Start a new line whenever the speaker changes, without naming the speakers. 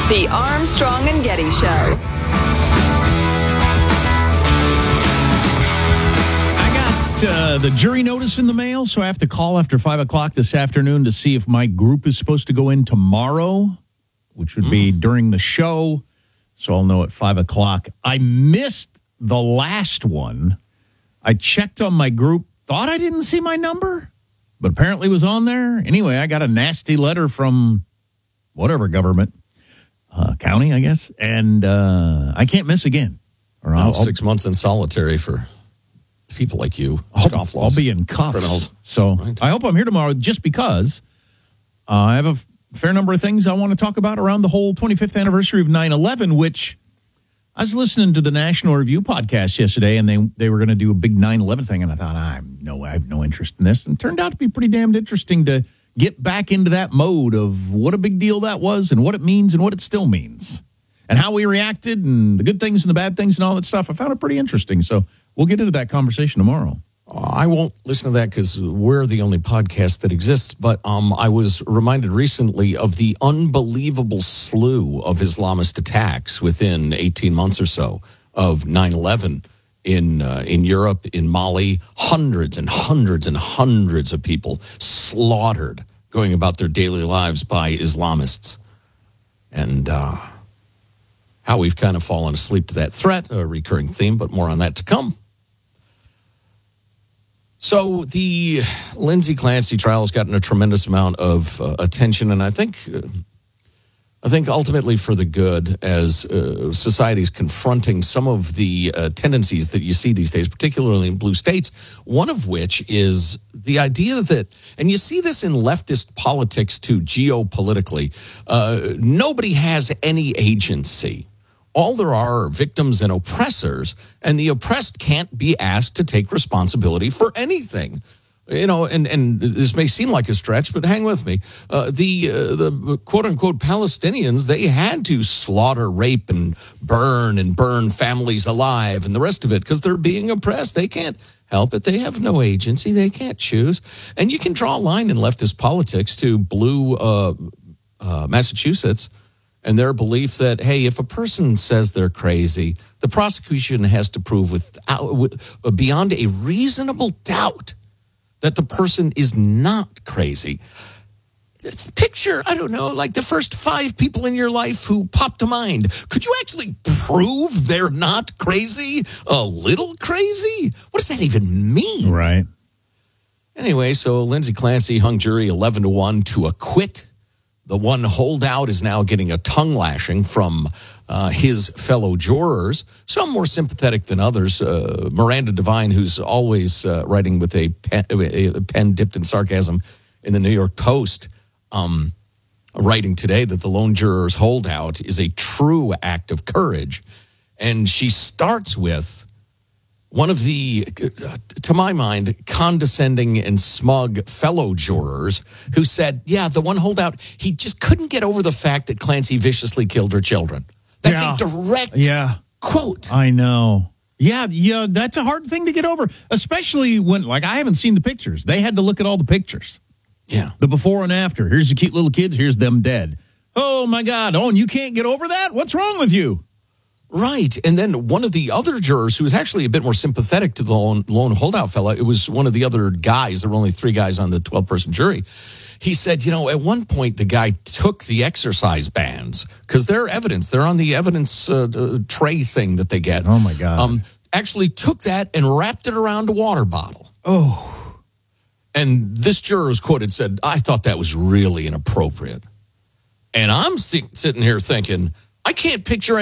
The Armstrong and Getty Show.
The jury notice in the mail, so I have to call after 5 o'clock this afternoon to see if my group is supposed to go in tomorrow, which would be during the show, so I'll know at 5 o'clock. I missed the last one. I checked on my group, thought I didn't see my number, but apparently it was on there. Anyway, I got a nasty letter from whatever government, county, I guess, and I can't miss again.
Or I'll 6 months in solitary for people like you, scofflaws.
I'll be in cuffs.
Criminals.
So right. I hope I'm here tomorrow just because I have a fair number of things I want to talk about around the whole 25th anniversary of 9/11, which I was listening to the National Review podcast yesterday, and they were going to do a big 9/11 thing, and I thought, I have no interest in this. And it turned out to be pretty damned interesting to get back into that mode of what a big deal that was and what it means and what it still means and how we reacted and the good things and the bad things and all that stuff. I found it pretty interesting. So we'll get into that conversation tomorrow.
I won't listen to that because we're the only podcast that exists. But I was reminded recently of the unbelievable slew of Islamist attacks within 18 months or so of 9/11 in Europe, in Mali. Hundreds and hundreds and hundreds of people slaughtered going about their daily lives by Islamists. And how we've kind of fallen asleep to that threat, a recurring theme, but more on that to come. So the Lindsay Clancy trial has gotten a tremendous amount of attention, and I think ultimately for the good as society is confronting some of the tendencies that you see these days, particularly in blue states, one of which is the idea that, and you see this in leftist politics too, geopolitically, nobody has any agency. All there are victims and oppressors, and the oppressed can't be asked to take responsibility for anything. You know, and this may seem like a stretch, but hang with me. The quote-unquote Palestinians, they had to slaughter, rape, and burn families alive and the rest of it because they're being oppressed. They can't help it. They have no agency. They can't choose. And you can draw a line in leftist politics to blue Massachusetts and their belief that, hey, if a person says they're crazy, the prosecution has to prove beyond a reasonable doubt that the person is not crazy. It's picture, I don't know, like the first 5 people in your life who pop to mind. Could you actually prove they're not crazy? A little crazy? What does that even mean?
Right.
Anyway, so Lindsay Clancy hung jury 11-1 to acquit. The one holdout is now getting a tongue lashing from his fellow jurors, some more sympathetic than others. Miranda Devine, who's always writing with a pen dipped in sarcasm in the New York Post, writing today that the lone juror's holdout is a true act of courage. And she starts with one of the, to my mind, condescending and smug fellow jurors who said, yeah, the one holdout, he just couldn't get over the fact that Clancy viciously killed her children. That's a direct quote.
I know. Yeah, that's a hard thing to get over, especially when, like, I haven't seen the pictures. They had to look at all the pictures.
Yeah.
The before and after. Here's the cute little kids. Here's them dead. Oh, my God. Oh, and you can't get over that? What's wrong with you?
Right. And then one of the other jurors who was actually a bit more sympathetic to the lone holdout fella, it was one of the other guys. There were only 3 guys on the 12-person jury. He said, at one point the guy took the exercise bands because they're evidence. They're on the evidence tray thing that they get.
Oh, my God.
Actually took that and wrapped it around a water bottle.
Oh.
And this juror was quoted, said, I thought that was really inappropriate. And I'm sitting here thinking, I can't picture